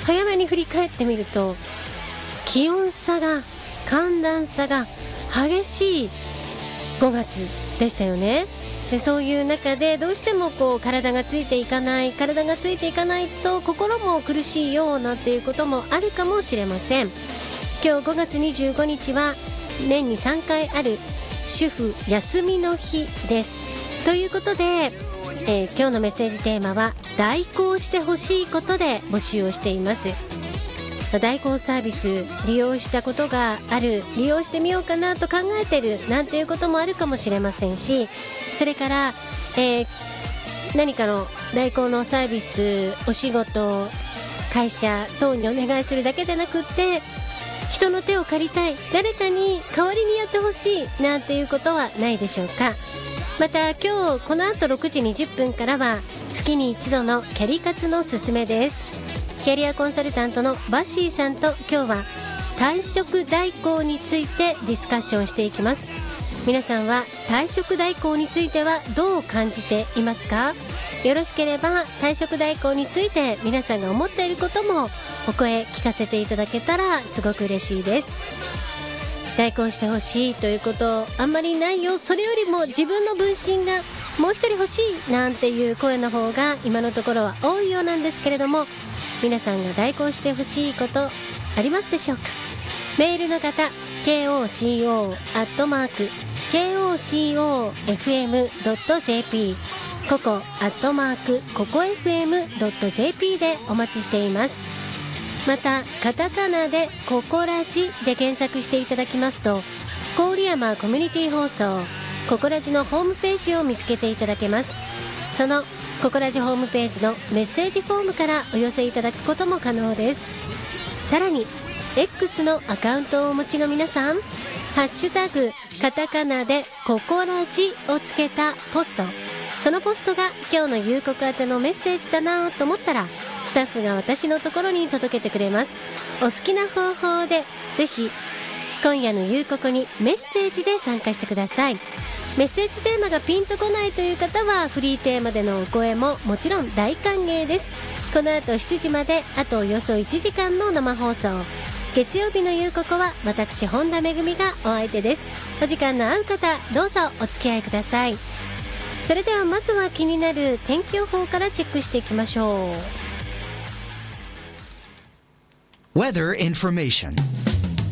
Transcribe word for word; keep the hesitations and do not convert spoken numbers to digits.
早めに振り返ってみると気温差が寒暖差が激しいごがつでしたよね。でそういう中でどうしてもこう体がついていかない体がついていかないと心も苦しいようなっていうこともあるかもしれません。今日ごがつにじゅうごにちは年にさんかいある主婦休みの日です。ということで、えー、今日のメッセージテーマは代行してほしいことで募集をしています。代行サービス利用したことがある、利用してみようかなと考えてるなんていうこともあるかもしれませんし、それから、えー、何かの代行のサービス、お仕事、会社等にお願いするだけでなくって人の手を借りたい、誰かに代わりにやってほしいなんていうことはないでしょうか。また今日この後ろくじにじゅっぷんからは月に一度のキャリ活のすすめです。キャリアコンサルタントのバッシーさんと今日は退職代行についてディスカッションしていきます。皆さんは退職代行についてはどう感じていますか？よろしければ退職代行について皆さんが思っていることもお声聞かせていただけたらすごく嬉しいです。代行してほしいということあんまりないよ、それよりも自分の分身がもう一人欲しいなんていう声の方が今のところは多いようなんですけれども、皆さんが代行してほしいことありますでしょうか。メールの方 ケーオーシーオー アットマーク ケーオーシーオーエフエムドットジェーピー ココアットマークココエフエムドットジェーピー でお待ちしています。またカタカナでココラジで検索していただきますと郡山コミュニティ放送ココラジのホームページを見つけていただけます。そのココラジホームページのメッセージフォームからお寄せいただくことも可能です。さらに X のアカウントをお持ちの皆さん、ハッシュタグカタカナでココラジをつけたポスト、そのポストが今日の夕刻宛てのメッセージだなと思ったらスタッフが私のところに届けてくれます。お好きな方法でぜひ今夜の夕刻にメッセージで参加してください。メッセージテーマがピンとこないという方はフリーテーマでのお声ももちろん大歓迎です。この後しちじまであとおよそいちじかんの生放送、月曜日の夕刻は私本田めぐみがお相手です。お時間の合う方どうぞお付き合いください。それではまずは気になる天気予報からチェックしていきましょう。 Weather information